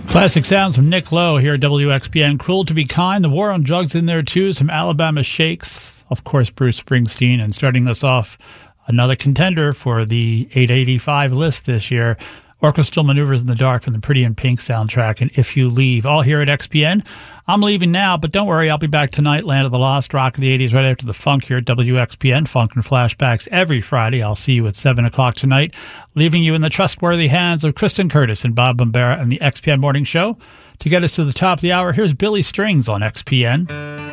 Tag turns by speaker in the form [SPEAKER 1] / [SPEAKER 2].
[SPEAKER 1] Classic sounds from Nick Lowe here at WXPN. Cruel to Be Kind, The War on Drugs in there too, some Alabama Shakes, of course Bruce Springsteen, and starting this off, another contender for the 885 list this year, Orchestral Maneuvers in the Dark from the Pretty in Pink soundtrack, and If You Leave, all here at XPN. I'm leaving now, but don't worry, I'll be back tonight, Land of the Lost, Rock of the 80s, right after the funk here at WXPN, Funk and Flashbacks every Friday. I'll see you at 7 o'clock tonight, leaving you in the trustworthy hands of Kristen Curtis and Bob Bombera and the XPN Morning Show. To get us to the top of the hour, here's Billy Strings on XPN.